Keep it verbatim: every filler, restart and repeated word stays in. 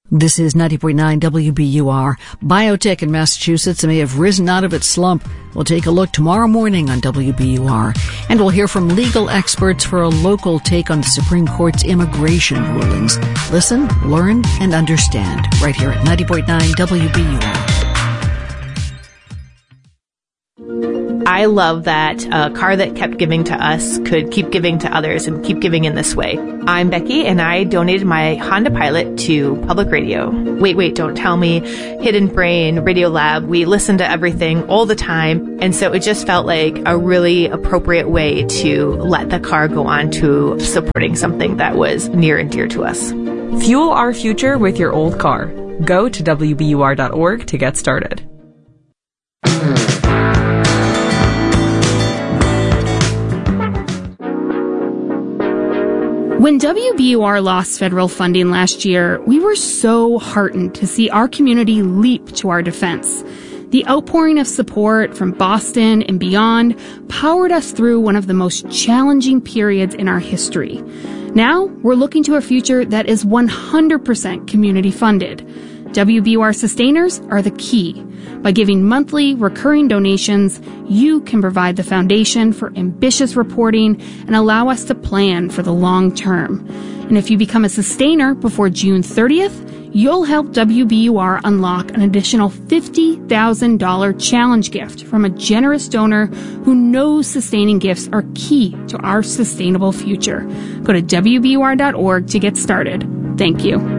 This is ninety point nine W B U R. Biotech in Massachusetts may have risen out of its slump. We'll take a look tomorrow morning on W B U R. And we'll hear from legal experts for a local take on the Supreme Court's immigration rulings. Listen, learn, and understand right here at ninety point nine W B U R. I love that a car that kept giving to us could keep giving to others and keep giving in this way. I'm Becky, and I donated my Honda Pilot to public radio. Wait, wait, don't tell me. Hidden Brain, Radio Lab, we listen to everything all the time. And so it just felt like a really appropriate way to let the car go on to supporting something that was near and dear to us. Fuel our future with your old car. Go to W B U R dot org to get started. When W B U R lost federal funding last year, we were so heartened to see our community leap to our defense. The outpouring of support from Boston and beyond powered us through one of the most challenging periods in our history. Now, we're looking to a future that is one hundred percent community funded. W B U R sustainers are the key. By giving monthly, recurring donations, you can provide the foundation for ambitious reporting and allow us to plan for the long term. And if you become a sustainer before June thirtieth, you'll help W B U R unlock an additional fifty thousand dollars challenge gift from a generous donor who knows sustaining gifts are key to our sustainable future. Go to W B U R dot org to get started. Thank you.